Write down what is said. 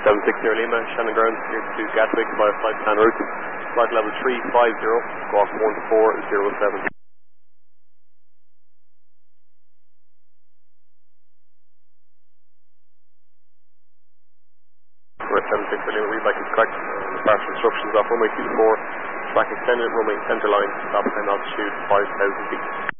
760 Lima, Shannon Ground, clear to Gatwick via flight plan route. Flight level 350, squawk 1407. Correct 760 Lima, read back is correct. Departure instructions off runway 24, track extended, runway center line, stop time altitude 5000 feet.